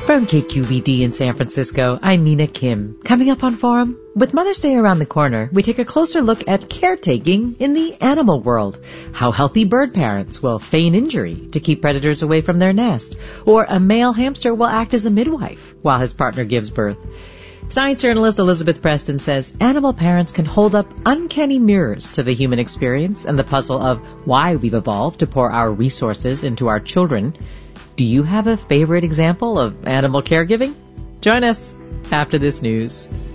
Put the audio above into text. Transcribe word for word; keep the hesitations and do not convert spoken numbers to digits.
From K Q V D in San Francisco, I'm Mina Kim. Coming up on Forum, with Mother's Day around the corner, we take a closer look at caretaking in the animal world. How healthy bird parents will feign injury to keep predators away from their nest. Or a male hamster will act as a midwife while his partner gives birth. Science journalist Elizabeth Preston says animal parents can hold up uncanny mirrors to the human experience and the puzzle of why we've evolved to pour our resources into our children. Do you have a favorite example of animal caregiving? Join us after this news.